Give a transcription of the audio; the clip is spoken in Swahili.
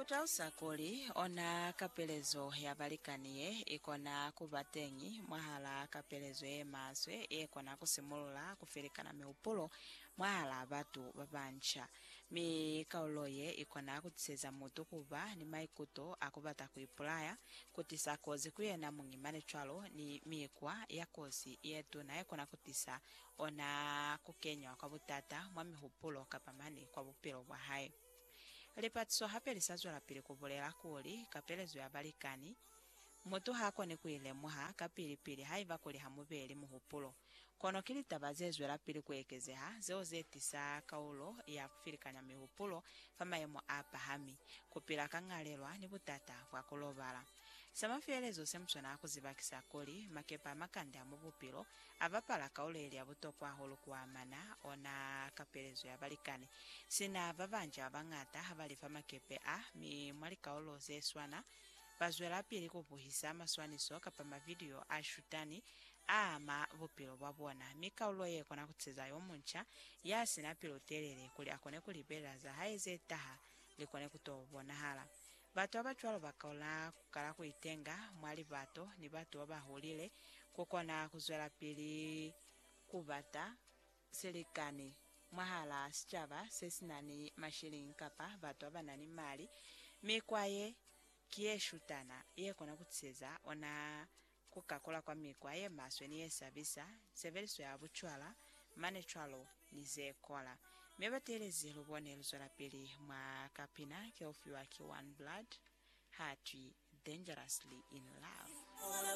Usakoli ona kapelezo ya balikaniye ikona kubatengi mwahala kapelezo ye maswe ikona kusimulula kufilikana meupulo mwahala abatu babancha mi kauloye ikona kutiseza mutu kuba ni maikuto akubata kuipulaya kutisa kozi kuyena mungimane chalo ni miikwa ya kozi yetu na ikona kutisa ona kukenya kwa butata mwa mihupulo kapamani kwa bupilo bwa hai. Lipatiso hapeli sazo la pili kubolela kuli kapelezo ya balikani mutu hako ni kuilemuha kapilipili haiva kuli hamubeli muhupulo kono kili tabazezo la pili kuekezeha zeo zetisa kaulo ya kufilikanya mihupulo fama yemo apa hami kupila kangalelwa ni butata kwa kulobala samafielezo semsona kuzibakisa kuli makepa makande amubupilo avapala kaulo ili abutokwa hulu kuamana ona kapelezo ya balikani sina vavanja abangata havalifa makepe mi mwali kaulo zeswana bazwela pili kupuhisa maswaniso kapama video ashutani ama bupilo babona mikaulo ye kona kutseza yomuncha yasina pilotelele kuli akone kulibela za haize taha likone kutobona hala batu abachwalo bakaula kukala kuitenga mwali bato ni batu abahulile kukona kuzwela pili kubata silikani mwahala sichaba sesinani mashilingi kapa batu abanani mali mikwaye kieshutana ye kona kutseza ona kukakola kwa mikwaye maswe ni yesabisa seveliso ya buchwala mane chwalo nizekola mebatele lubone luzola pili mwa kapina kiofiwa ki one blood heart dangerously in love.